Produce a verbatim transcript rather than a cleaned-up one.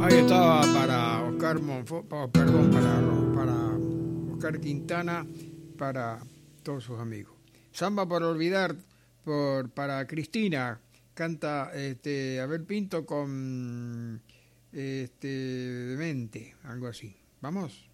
Ahí estaba para Oscar Monfort, perdón, para, para Oscar Quintana, para todos sus amigos. Samba por olvidar, por, para Cristina, canta este, Abel Pinto con este, Demente, algo así. ¿Vamos?